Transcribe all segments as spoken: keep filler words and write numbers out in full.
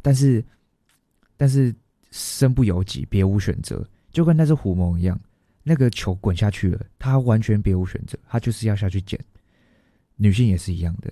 但是但是身不由己，别无选择，就跟那只狐獴一样，那个球滚下去了，他完全别无选择，他就是要下去捡。女性也是一样的，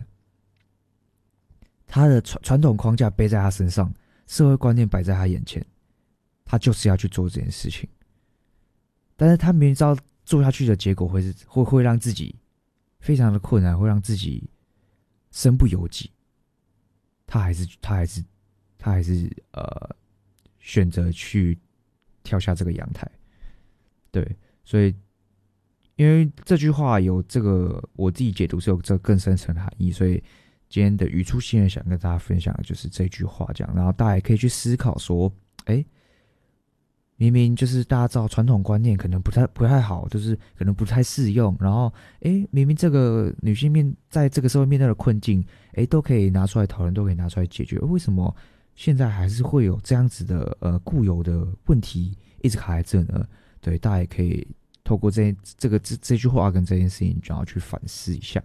她的传传统框架背在她身上，社会观念摆在她眼前，她就是要去做这件事情。但是她明明知道做下去的结果会是会会让自己非常的困难，会让自己身不由己，她还是她还是她还是呃选择去跳下这个阳台。对，所以因为这句话有这个我自己解读是有这更深层的含义，所以今天的语出心人想跟大家分享的就是这句话，这样，然后大家也可以去思考说，哎，明明就是大家知道传统观念可能不太不太好，就是可能不太适用，然后哎，明明这个女性面在这个社会面对的困境，哎，都可以拿出来讨论，都可以拿出来解决，为什么现在还是会有这样子的呃固有的问题一直卡在这呢？对，大家也可以透过这这个这这句话跟这件事情，然后去反思一下。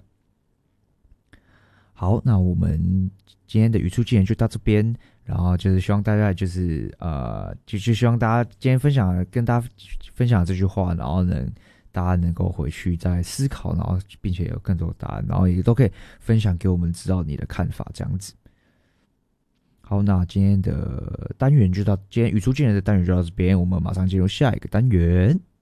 好，那我们今天的语出惊人就到这边，然后就是希望大家就是呃，就就希望大家今天分享跟大家分享这句话，然后能大家能够回去再思考，然后并且有更多的答案，然后也都可以分享给我们知道你的看法，这样子。好，那今天的单元就到今天语出惊人的单元就到这边，我们马上进入下一个单元。